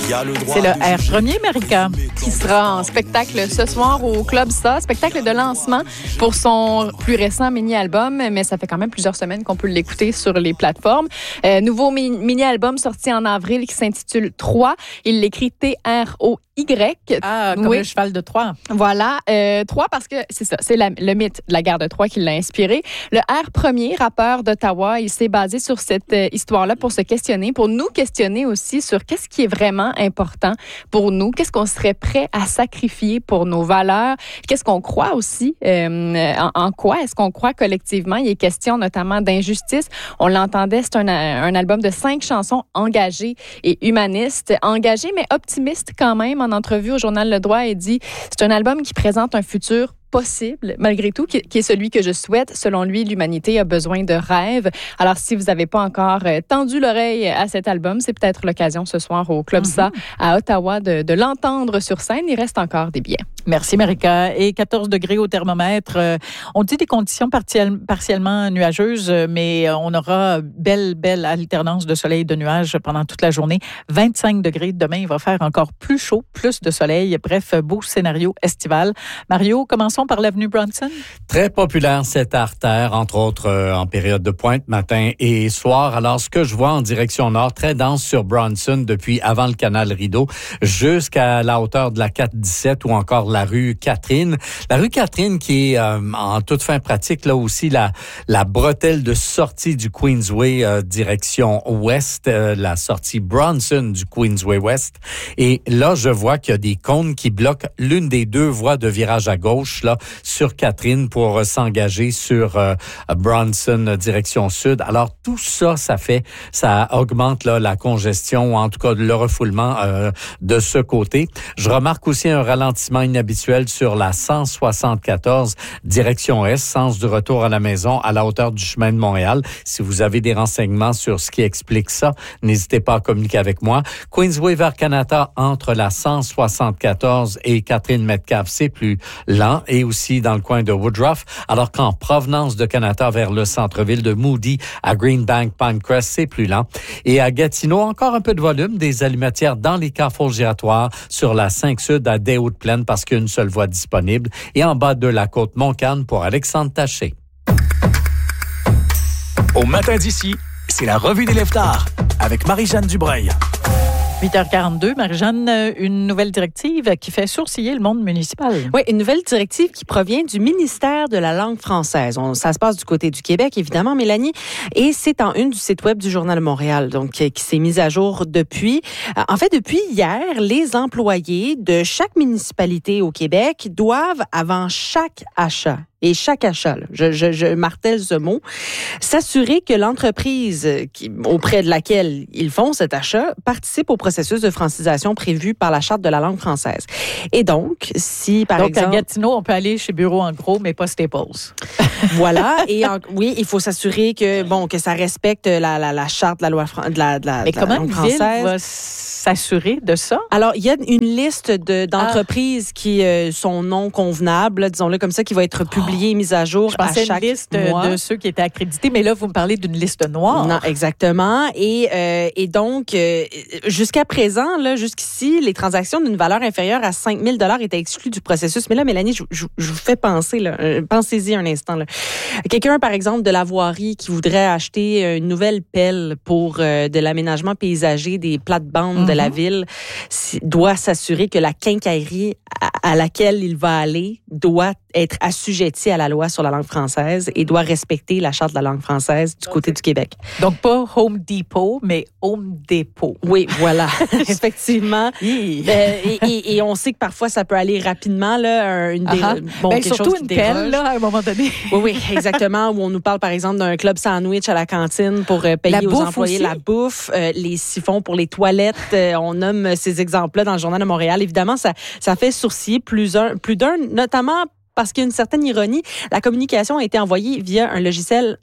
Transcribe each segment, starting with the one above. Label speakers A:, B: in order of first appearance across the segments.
A: C'est le Air Premier, Marika.
B: Qui sera en spectacle ce soir au Club Ça, spectacle de lancement pour son plus récent mini-album, mais ça fait quand même plusieurs semaines qu'on peut l'écouter sur les plateformes. Nouveau mini-album sorti en avril qui s'intitule 3. Il l'écrit T-R-O-Y.
A: Ah, comme le cheval de Troie.
B: Voilà, 3 parce que c'est ça, c'est le mythe de la guerre de Troie qui l'a inspiré. Le Air Premier, rappeur d'Ottawa, il s'est basé sur cette histoire-là pour se questionner, pour nous questionner aussi sur qu'est-ce qui est vraiment important pour nous, qu'est-ce qu'on serait prêt à sacrifier pour nos valeurs, qu'est-ce qu'on croit aussi, en quoi est-ce qu'on croit collectivement. Il est question notamment d'injustice. On l'entendait, c'est un album de 5 chansons engagées et humanistes, engagées mais optimistes quand même. En entrevue au journal Le Droit, il dit c'est un album qui présente un futur possible, malgré tout, qui est celui que je souhaite. Selon lui, l'humanité a besoin de rêves. Alors, si vous n'avez pas encore tendu l'oreille à cet album, c'est peut-être l'occasion ce soir au Club Ça à Ottawa de l'entendre sur scène. Il reste encore des billets.
A: Merci, Marika. Et 14 degrés au thermomètre. On dit des conditions partiellement nuageuses, mais on aura belle alternance de soleil et de nuages pendant toute la journée. 25 degrés. Demain, il va faire encore plus chaud, plus de soleil. Bref, beau scénario estival. Mario, commençons par l'avenue Bronson.
C: Très populaire cette artère, entre autres en période de pointe, matin et soir. Alors, ce que je vois en direction nord, très dense sur Bronson depuis avant le canal Rideau jusqu'à la hauteur de la 417 ou encore la rue Catherine. La rue Catherine qui est en toute fin pratique, là aussi, la bretelle de sortie du Queensway direction ouest, la sortie Bronson du Queensway ouest. Et là, je vois qu'il y a des cônes qui bloquent l'une des deux voies de virage à gauche, là, sur Catherine pour s'engager sur Bronson direction sud. Alors, tout ça, ça augmente là, la congestion, ou en tout cas le refoulement de ce côté. Je remarque aussi un ralentissement inhabituel sur la 174 direction est, sens du retour à la maison à la hauteur du chemin de Montréal. Si vous avez des renseignements sur ce qui explique ça, n'hésitez pas à communiquer avec moi. Queensway vers Canada entre la 174 et Catherine Metcalfe, c'est plus lent, et aussi dans le coin de Woodruff, alors qu'en provenance de Canada vers le centre-ville de Moody à Greenbank, Pinecrest, c'est plus lent. Et à Gatineau, encore un peu de volume, des allumetières dans les carrefours giratoires sur la 5 Sud à Des-Hautes-Plaines parce qu'il y a une seule voie disponible, et en bas de la côte Montcalm pour Alexandre Taché.
D: Au matin d'ici, c'est la revue des Lève-Tard avec Marie-Jeanne Dubreuil.
A: 8h42, Marie-Jeanne, une nouvelle directive qui fait sourciller le monde municipal.
E: Oui, une nouvelle directive qui provient du ministère de la langue française. Ça se passe du côté du Québec, évidemment, Mélanie, et c'est en une du site web du Journal de Montréal, donc qui s'est mise à jour depuis. En fait, depuis hier, les employés de chaque municipalité au Québec doivent, avant chaque achat, et chaque achat, là, je martèle ce mot, s'assurer que l'entreprise auprès de laquelle ils font cet achat participe au processus de francisation prévu par la Charte de la langue française. Et donc, si par exemple...
A: à Gatineau, on peut aller chez Bureau en gros, mais pas Staples.
E: Voilà. Et oui, il faut s'assurer que ça respecte la Charte de la loi de la
A: mais comment
E: langue
A: une
E: française.
A: ville va s'assurer de ça?
E: Alors, il y a une liste d'entreprises qui sont non convenables, là, disons-le comme ça, qui va être publiée et mise à jour
A: à chaque mois. Je pensais une liste de ceux qui étaient accrédités, mais là, vous me parlez d'une liste noire.
E: Non, exactement. Et donc, jusqu'à présent, là, jusqu'ici, les transactions d'une valeur inférieure à 5 000 $ étaient exclues du processus. Mais là, Mélanie, je vous fais penser, là, pensez-y un instant. Là. Quelqu'un, par exemple, de la voirie qui voudrait acheter une nouvelle pelle pour de l'aménagement paysager des plates-bandes de la ville doit s'assurer que la quincaillerie à laquelle il va aller doit être assujettie à la loi sur la langue française et doit respecter la Charte de la langue française du côté du Québec.
A: Donc, pas Home Depot, mais Home Depot.
E: Oui, voilà, effectivement. Et on sait que parfois, ça peut aller rapidement, là,
A: surtout une pelle, là, à un moment donné.
E: Oui, exactement, où on nous parle, par exemple, d'un club sandwich à la cantine pour payer aux employés la bouffe, les siphons pour les toilettes. On nomme ces exemples-là dans le Journal de Montréal. Évidemment, ça fait sourciller plus d'un, notamment parce qu'il y a une certaine ironie. La communication a été envoyée via un logiciel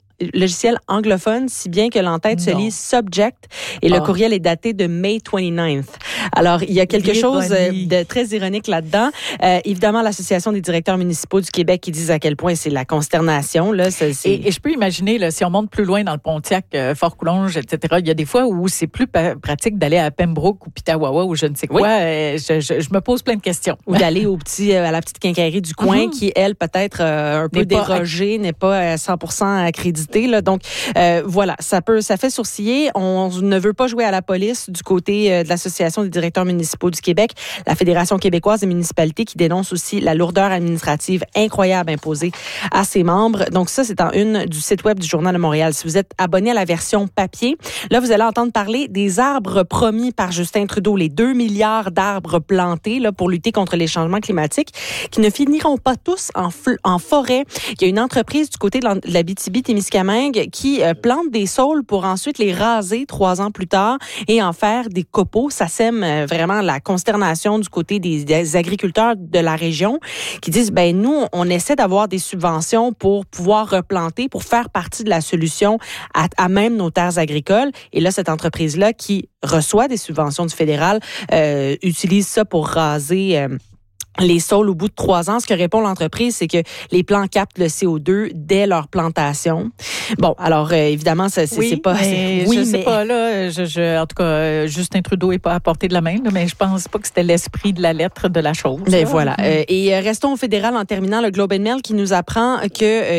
E: anglophone, si bien que l'entête se lit Subject et le courriel est daté de May 29th. Alors, il y a quelque chose de très ironique là-dedans. Évidemment, l'Association des directeurs municipaux du Québec qui disent à quel point c'est la consternation. Là,
A: et je peux imaginer, là, si on monte plus loin dans le Pontiac, Fort-Coulonge, etc., il y a des fois où c'est plus pratique d'aller à Pembroke ou Pitawawa ou je ne sais quoi. Je me pose plein de questions.
E: Ou d'aller à la petite quincaillerie du coin qui, elle, peut-être un peu dérogée, n'est pas 100% accréditée. Là. Donc, voilà, ça fait sourciller. On ne veut pas jouer à la police du côté de l'Association des directeurs municipaux du Québec, la Fédération québécoise des municipalités qui dénonce aussi la lourdeur administrative incroyable imposée à ses membres. Donc ça, c'est en une du site web du Journal de Montréal. Si vous êtes abonné à la version papier, là, vous allez entendre parler des arbres promis par Justin Trudeau, les 2 milliards d'arbres plantés là, pour lutter contre les changements climatiques qui ne finiront pas tous en forêt. Il y a une entreprise du côté de l'Abitibi-Témiscamingue qui plante des saules pour ensuite les raser 3 ans plus tard et en faire des copeaux. Ça sème vraiment la consternation du côté des agriculteurs de la région qui disent, nous, on essaie d'avoir des subventions pour pouvoir replanter, pour faire partie de la solution à même nos terres agricoles. Et là, cette entreprise-là qui reçoit des subventions du fédéral utilise ça pour raser les saules au bout de 3 ans. Ce que répond l'entreprise, c'est que les plants captent le CO2 dès leur plantation. Bon, alors évidemment, c'est pas...
A: Je sais pas, là. En tout cas, Justin Trudeau n'est pas à portée de la main, là, mais je pense pas que c'était l'esprit de la lettre de la chose.
E: Mais voilà. Et restons au fédéral en terminant. Le Globe and Mail qui nous apprend que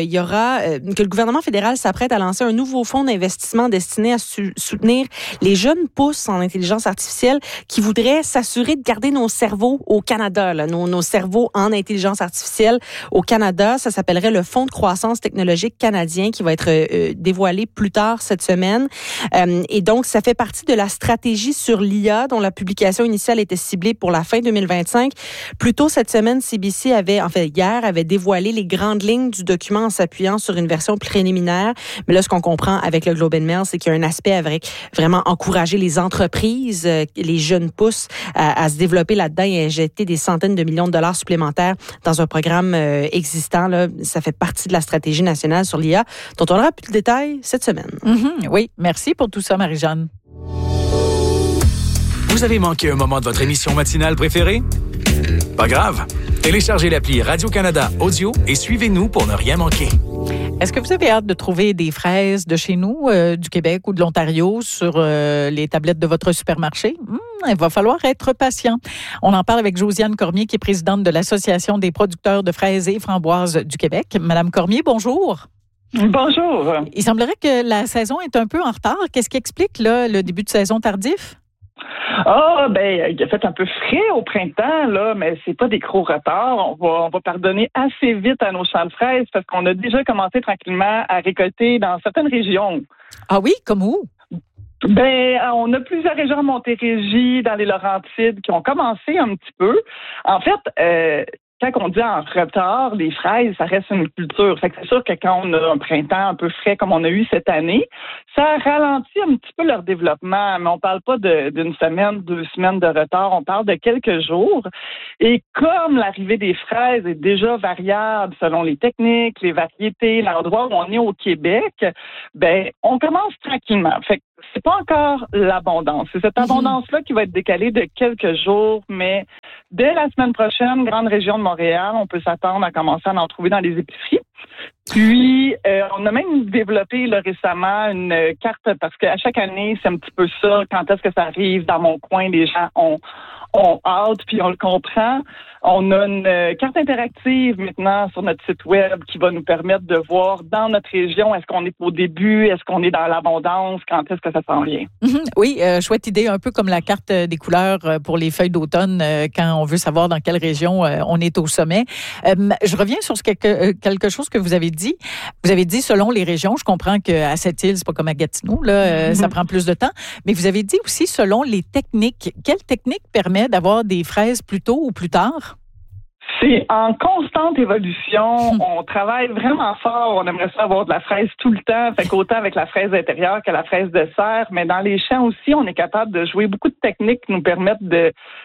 E: le gouvernement fédéral s'apprête à lancer un nouveau fonds d'investissement destiné à soutenir les jeunes pousses en intelligence artificielle qui voudraient s'assurer de garder nos cerveaux au Canada, là, nos cerveaux en intelligence artificielle au Canada. Ça s'appellerait le Fonds de croissance technologique canadien qui va être dévoilé plus tard cette semaine. Et donc, ça fait partie de la stratégie sur l'IA dont la publication initiale était ciblée pour la fin 2025. Plus tôt cette semaine, CBC hier avait dévoilé les grandes lignes du document en s'appuyant sur une version préliminaire. Mais là, ce qu'on comprend avec le Globe and Mail, c'est qu'il y a un aspect avec vraiment encourager les entreprises, les jeunes pousses à se développer là-dedans et à injecter des centaines de millions de dollars supplémentaires dans un programme existant. Là, ça fait partie de la stratégie nationale sur l'IA, dont on aura plus de détails cette semaine.
A: Oui, merci pour tout ça, Marie-Jeanne.
D: Vous avez manqué un moment de votre émission matinale préférée? Pas grave. Téléchargez l'appli Radio-Canada Audio et suivez-nous pour ne rien manquer.
A: Est-ce que vous avez hâte de trouver des fraises de chez nous, du Québec ou de l'Ontario, sur les tablettes de votre supermarché? Il va falloir être patient. On en parle avec Josiane Cormier, qui est présidente de l'Association des producteurs de fraises et framboises du Québec. Madame Cormier, bonjour.
F: Bonjour.
A: Il semblerait que la saison est un peu en retard. Qu'est-ce qui explique là, le début de saison tardif?
F: Il a fait un peu frais au printemps, là, mais c'est pas des gros retards. On va pardonner assez vite à nos champs de fraises parce qu'on a déjà commencé tranquillement à récolter dans certaines régions.
A: Ah oui? Comme où?
F: On a plusieurs régions en Montérégie, dans les Laurentides, qui ont commencé un petit peu. En fait, quand on dit en retard, les fraises, ça reste une culture. Fait que c'est sûr que quand on a un printemps un peu frais comme on a eu cette année, ça ralentit un petit peu leur développement. Mais on parle pas d'une semaine, 2 semaines de retard. On parle de quelques jours. Et comme l'arrivée des fraises est déjà variable selon les techniques, les variétés, l'endroit où on est au Québec, on commence tranquillement. Fait que c'est pas encore l'abondance. C'est cette abondance-là qui va être décalée de quelques jours, mais dès la semaine prochaine, grande région de Montréal, on peut s'attendre à commencer à en trouver dans les épiceries. Puis, on a même développé là, récemment une carte, parce qu'à chaque année, c'est un petit peu ça. Quand est-ce que ça arrive dans mon coin, les gens ont hâte, puis on le comprend. On a une carte interactive maintenant sur notre site web qui va nous permettre de voir dans notre région, est-ce qu'on est au début, est-ce qu'on est dans l'abondance, quand est-ce que ça s'en vient.
A: Oui, chouette idée, un peu comme la carte des couleurs pour les feuilles d'automne quand on veut savoir dans quelle région on est au sommet. Je reviens sur quelque chose que vous avez dit. Vous avez dit selon les régions, je comprends qu'à Sept-Îles, c'est pas comme à Gatineau, là, ça prend plus de temps, mais vous avez dit aussi selon les techniques. Quelle technique permet d'avoir des fraises plus tôt ou plus tard?
F: C'est en constante évolution. On travaille vraiment fort. On aimerait ça avoir de la fraise tout le temps. Fait qu'autant avec la fraise intérieure que la fraise de serre. Mais dans les champs aussi, on est capable de jouer beaucoup de techniques qui nous permettent de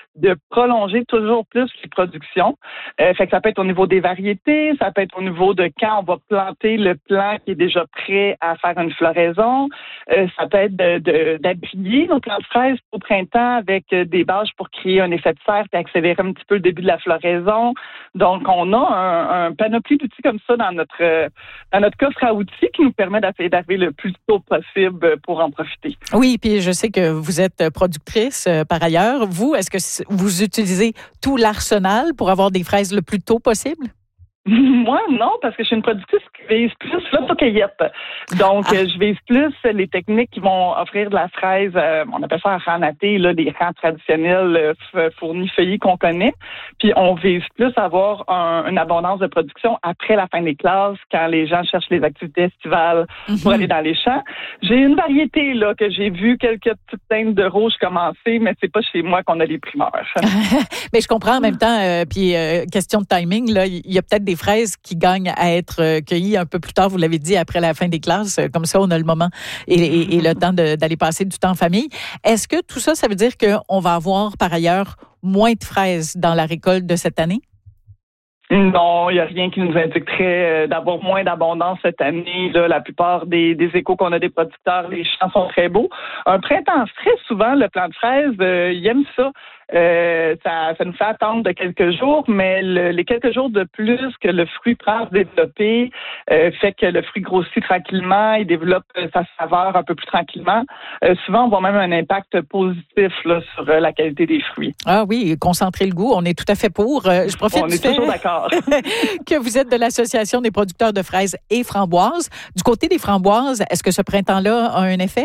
F: de prolonger toujours plus les productions. Fait que ça peut être au niveau des variétés, ça peut être au niveau de quand on va planter le plant qui est déjà prêt à faire une floraison. Ça peut être d'habiller nos plants de fraises au printemps avec des bâches pour créer un effet de serre et accélérer un petit peu le début de la floraison. Donc, on a un panoplie d'outils comme ça dans notre coffre à outils qui nous permet d'essayer d'arriver le plus tôt possible pour en profiter.
A: Oui, puis je sais que vous êtes productrice par ailleurs. Vous, est-ce que vous utilisez tout l'arsenal pour avoir des fraises le plus tôt possible?
F: Moi, non, parce que je suis une productrice qui vise plus l'autocueillette. Donc, je vise plus les techniques qui vont offrir de la fraise, on appelle ça un rang natté, là, des rangs traditionnels fournis, feuillés qu'on connaît. Puis, on vise plus avoir une abondance de production après la fin des classes, quand les gens cherchent les activités estivales pour aller dans les champs. J'ai une variété, là, que j'ai vu quelques petites teintes de rouge commencer, mais c'est pas chez moi qu'on a les primeurs.
A: Mais je comprends en même temps, puis question de timing, là, il y a peut-être des fraises qui gagnent à être cueillies un peu plus tard, vous l'avez dit, après la fin des classes. Comme ça, on a le moment et le temps d'aller passer du temps en famille. Est-ce que tout ça, ça veut dire qu'on va avoir par ailleurs moins de fraises dans la récolte de cette année?
F: Non, il n'y a rien qui nous indiquerait d'avoir moins d'abondance cette année. Là, la plupart des échos qu'on a des producteurs, les champs sont très beaux. Un printemps frais, souvent, le plant de fraises, il aime ça. Ça nous fait attendre de quelques jours, mais les quelques jours de plus que le fruit prend à se développer fait que le fruit grossit tranquillement, il développe sa saveur un peu plus tranquillement. Souvent, on voit même un impact positif là, sur la qualité des fruits.
A: Ah oui, concentrer le goût, on est tout à fait pour. Je profite
F: on est toujours d'accord.
A: que vous êtes de l'Association des producteurs de fraises et framboises. Du côté des framboises, est-ce que ce printemps-là a un effet?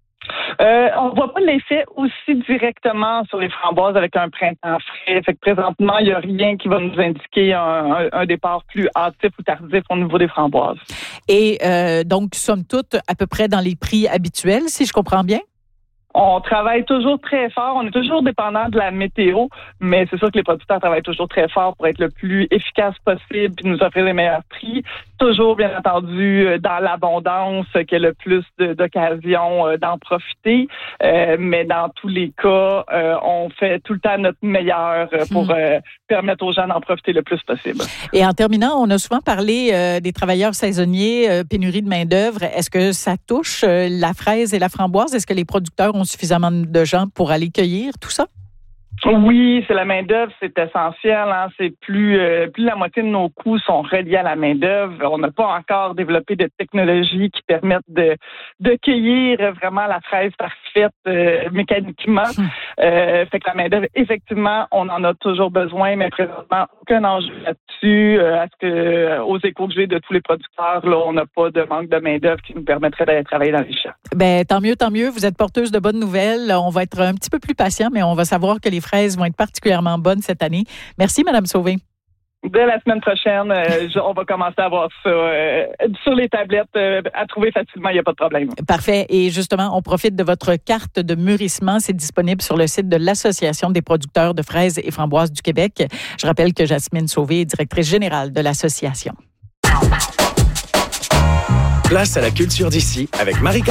F: On voit pas l'effet aussi directement sur les framboises avec un printemps frais. Fait que présentement, il n'y a rien qui va nous indiquer un départ plus hâtif ou tardif au niveau des framboises.
A: Et donc, somme toute, à peu près dans les prix habituels, si je comprends bien?
F: On travaille toujours très fort. On est toujours dépendant de la météo, mais c'est sûr que les producteurs travaillent toujours très fort pour être le plus efficace possible et nous offrir les meilleurs prix. Toujours, bien entendu, dans l'abondance, qu'il y ait le plus d'occasions d'en profiter. Mais dans tous les cas, on fait tout le temps notre meilleur pour permettre aux gens d'en profiter le plus possible.
A: Et en terminant, on a souvent parlé des travailleurs saisonniers, pénurie de main-d'œuvre. Est-ce que ça touche la fraise et la framboise? Est-ce que les producteurs ont suffisamment de gens pour aller cueillir tout ça?
F: Oui, c'est la main-d'œuvre, c'est essentiel. Hein. C'est plus la moitié de nos coûts sont reliés à la main-d'œuvre. On n'a pas encore développé de technologies qui permettent de cueillir vraiment la fraise parfaite mécaniquement. Fait que la main-d'œuvre, effectivement, on en a toujours besoin, mais présentement, aucun enjeu là-dessus. Aux échos que j'ai de tous les producteurs, là, on n'a pas de manque de main-d'œuvre qui nous permettrait d'aller travailler dans les champs.
A: Ben, tant mieux, tant mieux. Vous êtes porteuse de bonnes nouvelles. On va être un petit peu plus patient, mais on va savoir que les fraises vont être particulièrement bonnes cette année. Merci, Mme Sauvé.
F: Dès la semaine prochaine, on va commencer à voir ça sur les tablettes, à trouver facilement, il n'y a pas de problème.
A: Parfait. Et justement, on profite de votre carte de mûrissement. C'est disponible sur le site de l'Association des producteurs de fraises et framboises du Québec. Je rappelle que Jasmine Sauvé est directrice générale de l'association.
D: Place à la culture d'ici avec Marie